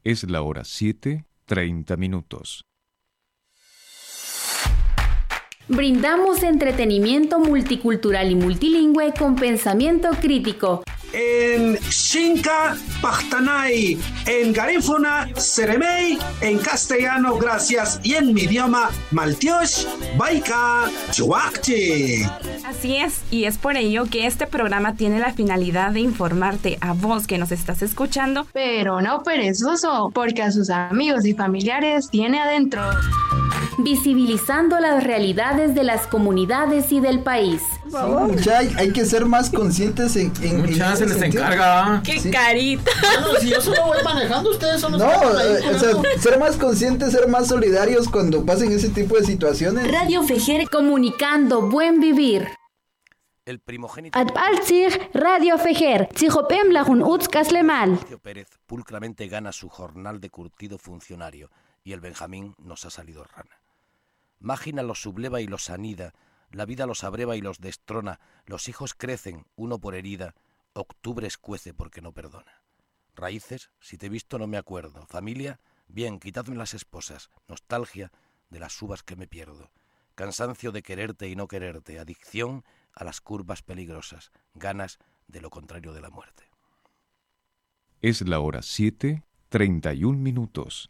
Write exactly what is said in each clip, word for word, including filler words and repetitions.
Es la hora siete, treinta minutos. Brindamos entretenimiento multicultural y multilingüe con pensamiento crítico. En Xinca, Pachtanay, en Garífuna, Seremey, en castellano, gracias, y en mi idioma, Maltiosh, Baika, Chuakchi. Así es, y es por ello que este programa tiene la finalidad de informarte a vos que nos estás escuchando, pero no perezoso, porque a sus amigos y familiares tiene adentro. Visibilizando las realidades de las comunidades y del país. Mucha, hay, hay que ser más conscientes en... en Mucha se les encarga. ¡Qué sí. carita! Bueno, si yo solo voy manejando, ustedes son los No, que van ahí, o sea, ser más conscientes, ser más solidarios cuando pasen ese tipo de situaciones. Radio Fejer, comunicando buen vivir. El primogénito Atbalzig, Radio Fejer, Tzijopem Lajun Utz Kaslemal. Pérez pulcramente gana su jornal de curtido funcionario y el Benjamín nos ha salido rana. Mágina los subleva y los anida, la vida los abreva y los destrona, los hijos crecen, uno por herida, octubre escuece porque no perdona. Raíces, si te he visto no me acuerdo, familia, bien, quitadme las esposas, nostalgia de las uvas que me pierdo, cansancio de quererte y no quererte, adicción a las curvas peligrosas, ganas de lo contrario de la muerte. Es la hora siete, treinta y un minutos.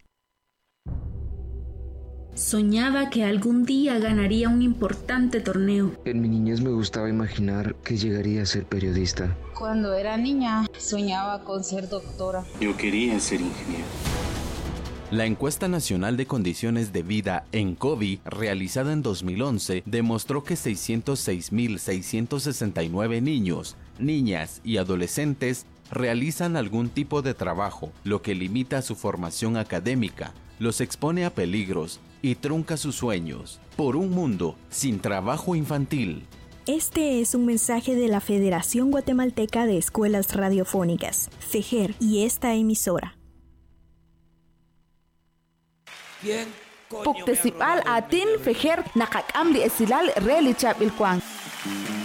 Soñaba que algún día ganaría un importante torneo. En mi niñez me gustaba imaginar que llegaría a ser periodista. Cuando era niña, soñaba con ser doctora. Yo quería ser ingeniero. La encuesta nacional de condiciones de vida en COVID, realizada en dos mil once, demostró que seiscientos seis mil seiscientos sesenta y nueve niños, niñas y adolescentes realizan algún tipo de trabajo, lo que limita su formación académica, los expone a peligros y trunca sus sueños por un mundo sin trabajo infantil. Este es un mensaje de la Federación Guatemalteca de Escuelas Radiofónicas, FEJER, y esta emisora. Puktesipal atin FEJER nakakam di esilal relichap ilkwang.